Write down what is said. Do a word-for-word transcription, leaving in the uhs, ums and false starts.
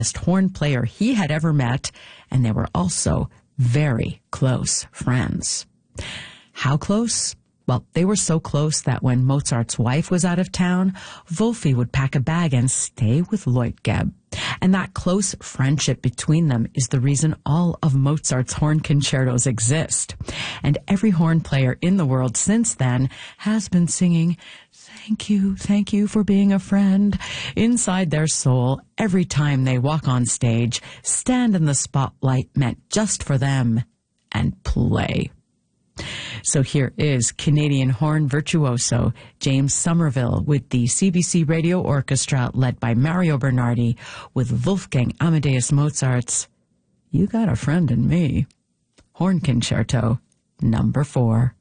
horn player he had ever met, and they were also very close friends. How close? Well, they were so close that when Mozart's wife was out of town, Wolfi would pack a bag and stay with Leutgeb. And that close friendship between them is the reason all of Mozart's horn concertos exist. And every horn player in the world since then has been singing, "Thank you, thank you for being a friend," inside their soul every time they walk on stage, stand in the spotlight meant just for them, and play. So here is Canadian horn virtuoso James Somerville with the C B C Radio Orchestra led by Mario Bernardi with Wolfgang Amadeus Mozart's "You Got a Friend in Me," Horn Concerto number four.